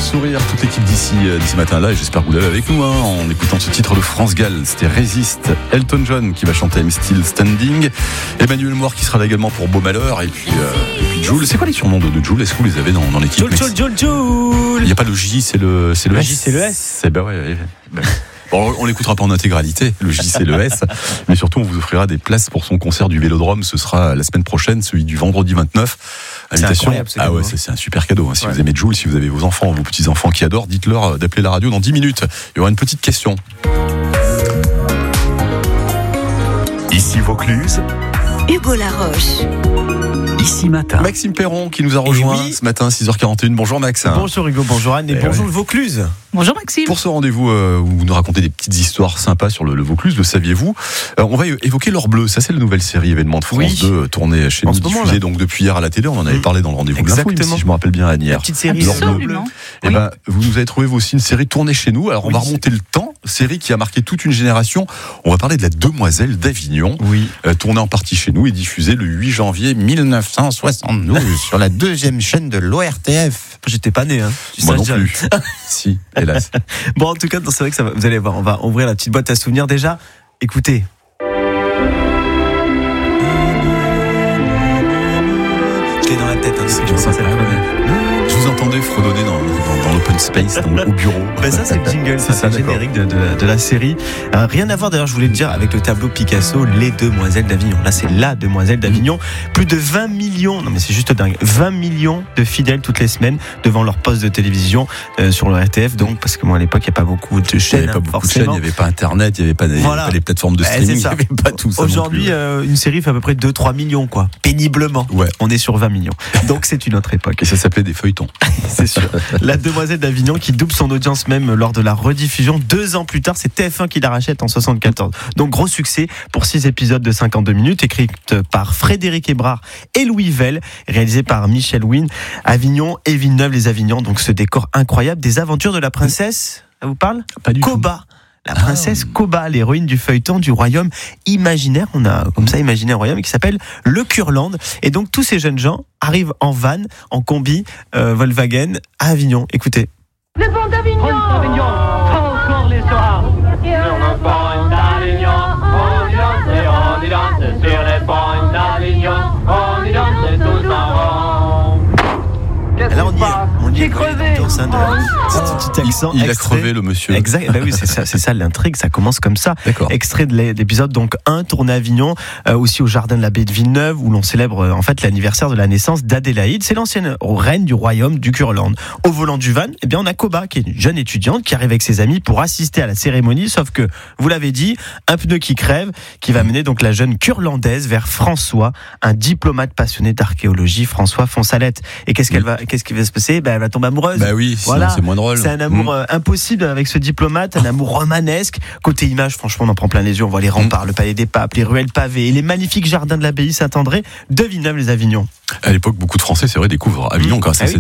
sourire toute l'équipe d'ici matin là, et j'espère que vous l'avez avec nous en écoutant ce titre de France Gall. C'était Résiste. Elton John qui va chanter I'm Still Standing, Emmanuel Moir qui sera là également pour Beau Malheur, et puis Jul. C'est quoi les surnoms de Jul? Est-ce que vous les avez dans l'équipe? Jul. Il n'y a pas le J, c'est le S. Le J, c'est le S. C'est ouais. Bon, on l'écoutera pas en intégralité, le J, c'est le S, mais surtout on vous offrira des places pour son concert du Vélodrome. Ce sera la semaine prochaine, celui du vendredi 29. Invitation. C'est ouais, c'est un super cadeau. Si vous aimez Jul, si vous avez vos enfants, vos petits-enfants qui adorent, dites-leur d'appeler la radio dans 10 minutes. Il y aura une petite question. Ici Vaucluse, Hugo Laroche. Ici Matin. Maxime Perron qui nous a rejoint ce matin, 6h41. Bonjour Max. Bonjour Hugo, bonjour Anne, et bonjour le Vaucluse. Bonjour Maxime. Pour ce rendez-vous où vous nous racontez des petites histoires sympas sur le Vaucluse, le saviez-vous? On va évoquer L'Or Bleu. Ça, c'est la nouvelle série événement de France 2 tournée chez nous, diffusée donc depuis hier à la télé. On en avait parlé dans le rendez-vous de l'info, si je me rappelle bien, Anne, hier. La petite série L'Or Bleu. Absolument. Et vous nous avez trouvé vous aussi une série tournée chez nous. Alors on va remonter le temps. Série qui a marqué toute une génération. On va parler de La Demoiselle d'Avignon. Tournée en partie chez nous et diffusée le 8 janvier 1972 sur la 2e chaîne de l'ORTF. J'étais pas né, Moi non plus. Si, hélas. Bon, en tout cas, c'est vrai que vous allez voir, on va ouvrir la petite boîte à souvenirs déjà. Écoutez. Je l'ai dans la tête, Je vous entendais fredonner dans l'open space, au bureau. Ça, c'est le jingle, c'est le générique de la série. Rien à voir, d'ailleurs, je voulais le dire, avec le tableau Picasso, Les Demoiselles d'Avignon. Là, c'est La Demoiselle d'Avignon. Plus de 20 millions, non mais c'est juste dingue, 20 millions de fidèles toutes les semaines devant leur poste de télévision sur le RTF. Donc, parce que moi, à l'époque, il n'y a pas beaucoup de chaînes. Il n'y avait pas beaucoup de chaînes, il n'y avait pas Internet, il n'y avait pas les plateformes de streaming, il n'y avait pas tout ça. Aujourd'hui, une série fait à peu près 2-3 millions, quoi. Péniblement. Ouais. On est sur 20 millions. Donc, c'est une autre époque. Et ça s'appelait des feuilletons. C'est sûr. La Demoiselle d'Avignon qui double son audience même lors de la rediffusion 2 ans plus tard. C'est TF1 qui la rachète en 74. Donc gros succès pour 6 épisodes de 52 minutes, écrite par Frédéric Hébrard et Louis Vell, réalisé par Michel Wynne. Avignon et Villeneuve-les-Avignon, donc ce décor incroyable des aventures de la princesse, ça vous parle? Pas du Koba. La princesse Koba, l'héroïne du feuilleton du royaume imaginaire. On a comme ça imaginé un royaume qui s'appelle le Curland. Et donc tous ces jeunes gens arrivent en van, en combi Volkswagen à Avignon. Écoutez. Le pont d'Avignon, encore les soirs. Sur le pont d'Avignon, on y danse sur les ponts d'Avignon, on y danse tous en rond. Alors on y est crevé. C'est petit accent. Il a crevé le monsieur. Exact. Oui, c'est ça l'intrigue. Ça commence comme ça. D'accord. Extrait de l'épisode donc 1 tourné à Avignon, aussi au jardin de l'abbaye de Villeneuve, où l'on célèbre en fait l'anniversaire de la naissance d'Adélaïde. C'est l'ancienne reine du royaume du Curland. Au volant du van, on a Koba, qui est une jeune étudiante qui arrive avec ses amis pour assister à la cérémonie. Sauf que, vous l'avez dit, un pneu qui crève, qui va mener donc la jeune Curlandaise vers François, un diplomate passionné d'archéologie, François Fonsalette. Et qu'est-ce qui va se passer? Elle va tomber amoureuse. Oui, voilà. C'est moins drôle. C'est un amour impossible avec ce diplomate, un amour romanesque. Côté image, franchement, on en prend plein les yeux. On voit les remparts, le palais des papes, les ruelles pavées et les magnifiques jardins de l'abbaye Saint-André de Villeneuve-les-Avignon. À l'époque, beaucoup de Français, c'est vrai, découvrent Avignon grâce à cette